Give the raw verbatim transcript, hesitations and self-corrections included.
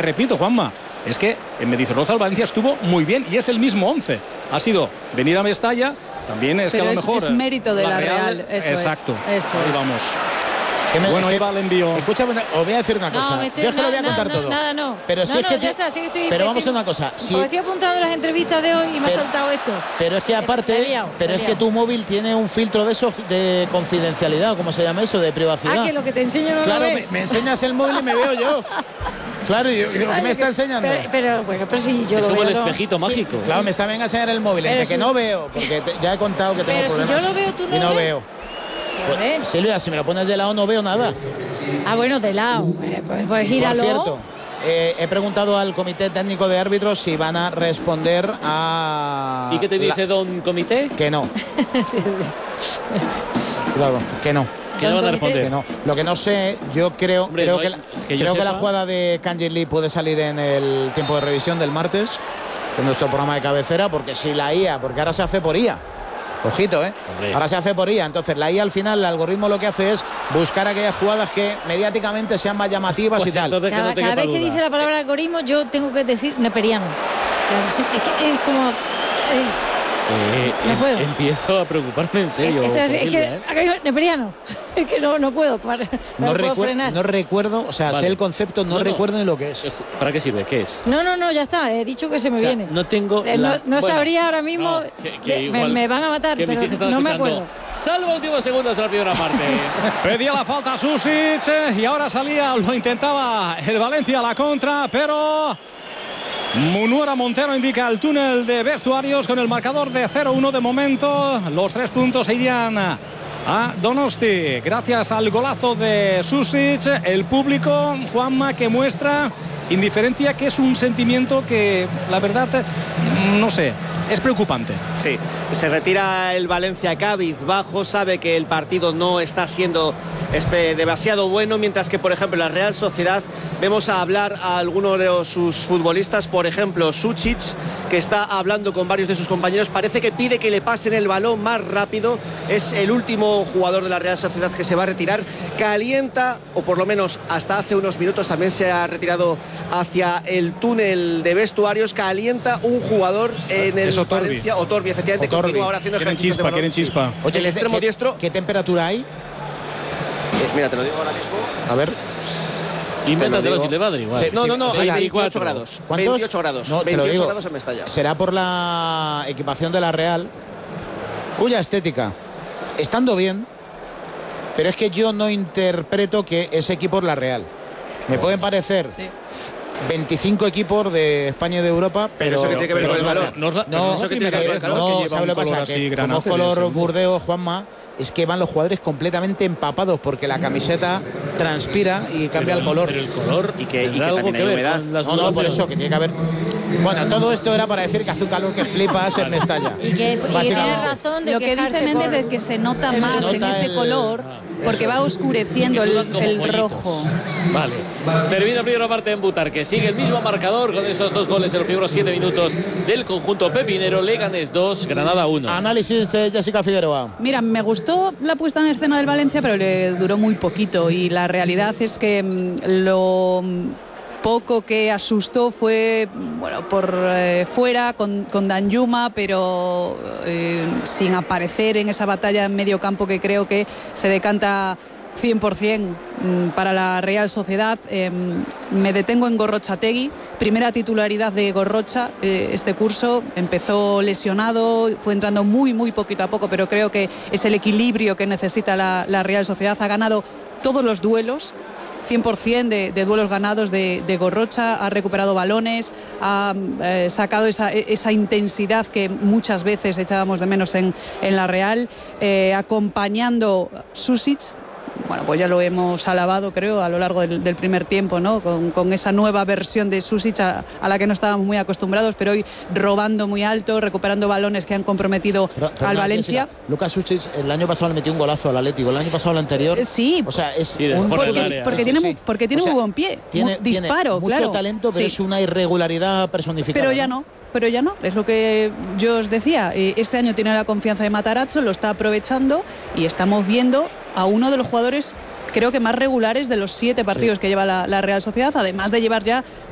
repito, Juanma, es que en Mendizorroza el Valencia estuvo muy bien y es el mismo once. Ha sido venir a Mestalla, también es Pero que a lo es, mejor es mérito de la, la Real, Real, eso exacto, es. Eso ahí es. vamos. Me, bueno, es ahí va el envío. Escúchame, os voy a decir una cosa. No, me estoy, Yo es que no, lo voy a contar no, todo. Nada, no. Pero no, si es no, que ya te, está, sí que estoy, pero vamos estoy, a una cosa. Si, estoy apuntando las entrevistas de hoy y me pero, ha saltado esto. Pero es que aparte, Me he liado, pero me he es que liado. tu móvil tiene un filtro de esos de confidencialidad, ¿cómo se llama eso? De privacidad. Ah, que lo que te enseño no claro, lo me, ves. me enseñas el móvil y me veo yo. Claro, y yo, digo, ¿qué me está enseñando? Pero, pero bueno, pero si yo es lo como veo, el no. espejito Sí. mágico. Claro, me está bien a enseñar el móvil, Pero entre si- que no veo, porque te- ya he contado que tengo Pero si problemas. yo lo veo, tú no y no lo ves. veo. Sí, Pues, hombre. Silvia, si me lo pones de lado no veo nada. Ah, bueno, de lado. Eh, Pues, pues gíralo. Por cierto, eh, he preguntado al comité técnico de árbitros si van a responder a... ¿Y qué te dice la- don comité? Que no. Claro, que no. Que no van a responder. Que no. Lo que no sé, yo creo, Hombre, creo no que, hay- la, que yo creo que la sepa. jugada de Kanji Lee puede salir en el tiempo de revisión del martes, en nuestro programa de cabecera, porque si la I A, porque ahora se hace por I A. Ojito, ¿eh? Hombre. Ahora se hace por I A. Entonces, la I A al final, el algoritmo lo que hace es buscar aquellas jugadas que mediáticamente sean más llamativas Pues y tal. entonces que Cada, no te cada quepa vez que duda. dice la palabra algoritmo, yo tengo que decir neperiano. O sea, es, que es como. Es, Eh, No em- puedo. empiezo a preocuparme en serio. es, es, es Silvia, que. ¿eh? aquello- neperiano. Es que no, no puedo. Para, no, No, puedo recuer- frenar. no recuerdo, o sea, Vale. sé el concepto, no, No, no. recuerdo ni lo que es. Eh, ¿Para qué sirve? ¿Qué es? No, no, no, ya está. He dicho que se me O sea, viene. no tengo Eh, la- no no bueno, sabría ahora mismo. no, que- que me, igual- me van a matar, que mis pero hijas están no me escuchando. acuerdo. Salva últimos segundos de la primera parte. Pedía la falta Susic eh, y ahora salía, lo intentaba el Valencia a la contra, pero Munuera Montero indica el túnel de vestuarios con el marcador de cero uno de momento. Los tres puntos se irían a Donosti gracias al golazo de Susic. El público, Juanma, que muestra indiferencia, que es un sentimiento que la verdad no sé, es preocupante. Sí, se retira el Valencia cabizbajo, sabe que el partido no está siendo espe- demasiado bueno, mientras que, por ejemplo, la Real Sociedad vemos a hablar a algunos de los- sus futbolistas, por ejemplo, Sučić, que está hablando con varios de sus compañeros, parece que pide que le pasen el balón más rápido, es el último jugador de la Real Sociedad que se va a retirar, calienta, o por lo menos hasta hace unos minutos también se ha retirado hacia el túnel de vestuarios, calienta un jugador en el Es Otorbi. Valencia, Otorbi, efectivamente, Otorbi. continúa ahora haciendo Quieren ejercicios de chispa, balón. quieren Sí. chispa. Oye, el ¿qué- extremo qué- diestro, ¿Qué temperatura hay? pues mira, te lo digo ahora mismo. A ver. Invéntatelo digo. si le va a dar igual. Sí, No, no, no, hay veinticuatro. veintiocho grados. ¿Cuántos? veintiocho grados. No, te lo veintiocho digo. grados en Mestalla. Será por la equipación de la Real, cuya estética, estando bien, pero es que yo no interpreto que ese equipo es la Real. Me pueden parecer Sí. veinticinco equipos de España y de Europa, pero, eso que tiene que ver pero con el no- calor. No, es la- No, pero no es la eso que primera tiene que ver vez, con ¿no? el no, que lleva ¿sabes un lo que color pasa? así Que como granate es color de ese. burdeo, Juanma, es que van los jugadores completamente empapados porque la camiseta transpira y cambia el color. Pero el color Y que- y tendrá que algo también que hay ver humedad. con la No, no, por sudoración. eso que tiene que haber. Bueno, todo esto era para decir que hace un calor que flipas en Mestalla. Y que, y que tiene Básicamente. razón de Lo que quejarse dice Méndez por- es que se nota Se más en nota ese el- color porque va oscureciendo Que el, sudan como el pollitos. rojo. Vale. Termina la primera parte en Butarque. Sigue el mismo marcador con esos dos goles en los primeros siete minutos del conjunto pepinero. Leganés dos, Granada uno. Análisis de Jessica Figueroa. Mira, me gustó la puesta en escena del Valencia, pero le duró muy poquito y la realidad es que mm, lo mm, poco que asustó fue bueno por eh, fuera con, con Danjuma, pero eh, sin aparecer en esa batalla en medio campo que creo que se decanta cien por ciento mm, para la Real Sociedad. Eh, me detengo en Gorrochategui, primera titularidad de Gorrocha eh, este curso, empezó lesionado, fue entrando muy muy poquito a poco, pero creo que es el equilibrio que necesita la, la Real Sociedad. Ha ganado todos los duelos, cien por ciento de, de duelos ganados de, de Gorrocha, ha recuperado balones, ha eh, sacado esa, esa intensidad que muchas veces echábamos de menos en, en la Real, eh, acompañando Susic. Bueno, pues ya lo hemos alabado, creo, a lo largo del, del primer tiempo, ¿no? Con, con esa nueva versión de Susic a, a la que no estábamos muy acostumbrados, pero hoy robando muy alto, recuperando balones que han comprometido Pero- al perdona, Valencia. Jessica, Lucas Sučić el año pasado le metió un golazo al Atlético, el año pasado al anterior. Eh, sí, O sea, es Sí, de un fuera del porque, área. porque Sí, tiene, sí. mu- porque tiene O sea, muy buen pie, Tiene, mu- tiene disparo, mucho claro. talento, pero Sí. es una irregularidad personificada. Pero ya no, pero ya no, es lo que yo os decía. eh, Este año tiene la confianza de Matarazzo, lo está aprovechando y estamos viendo a uno de los jugadores, creo que más regulares de los siete partidos Sí. que lleva la, la Real Sociedad, además de llevar ya